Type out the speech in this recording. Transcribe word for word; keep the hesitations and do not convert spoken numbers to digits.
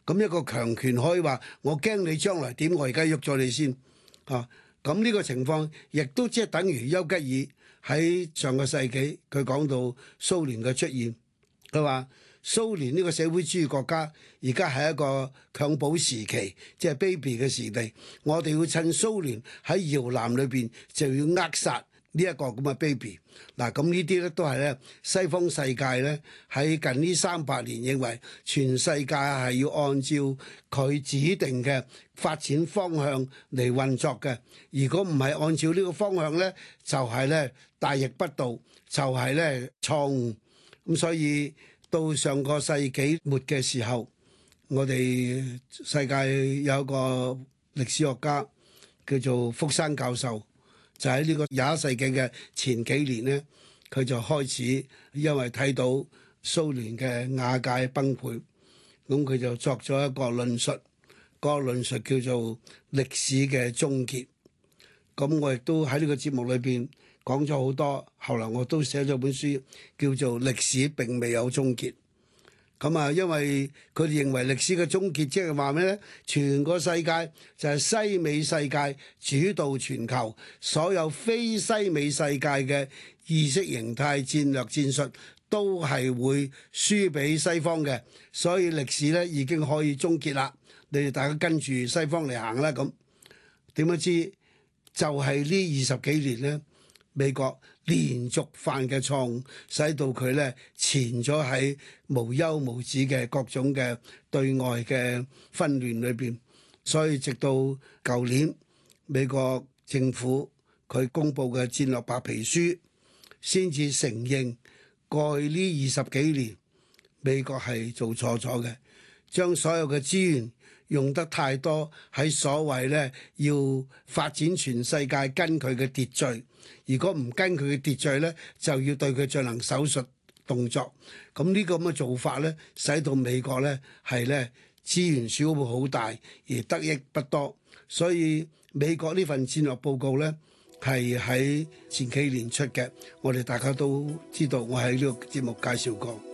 咁一個強權可以話我驚你將來點，我而家喐咗你先啊。咁呢個情況亦都即係等於丘吉爾喺上個世紀佢講到蘇聯嘅出現，佢話蘇聯呢個社會主義國家而家係一個襁褓時期，即係 baby 嘅時地，我哋要趁蘇聯喺搖籃裏邊就要扼殺呢一個咁嘅 baby。嗱，咁呢啲咧都係咧西方世界咧喺近呢三百年認為全世界係要按照佢指定嘅發展方向嚟運作嘅。如果唔係按照呢個方向咧，就係咧大逆不道，就係咧錯誤。咁所以到上個世紀末嘅時候，我哋世界有一個歷史學家叫做福山教授。就喺呢個廿一世紀嘅前幾年呢，佢就開始因為睇到蘇聯嘅瓦解崩潰，咁佢就作咗一個論述，個論述叫做歷史嘅終結。咁我亦都喺呢個節目裏邊講咗好多，後來我都寫咗本書叫做《歷史並未有終結》。咁啊，因為佢哋認為歷史嘅終結，即係話咩咧？全個世界就係西美世界主導全球，所有非西美世界嘅意識形態、戰略戰術都係會輸俾西方嘅，所以歷史咧已經可以終結啦。你哋大家跟住西方嚟行啦。咁點樣知就係呢二十幾年咧，美國連續犯嘅錯誤，使到佢咧纏咗喺無休無止嘅各種嘅對外嘅紛亂裏邊，所以直到舊年美國政府佢公布嘅戰略白皮書，先至承認過去呢二十幾年美國係做錯咗嘅，將所有嘅資源用得太多喺所謂咧要發展全世界跟佢嘅秩序。如果唔跟佢嘅秩序咧，就要對佢進行手術動作。咁呢個咁嘅做法咧，使到美國咧係咧資源消耗好大，而得益不多。所以美國呢份戰略報告咧係喺前幾年出嘅，我哋大家都知道，我喺呢個節目介紹過。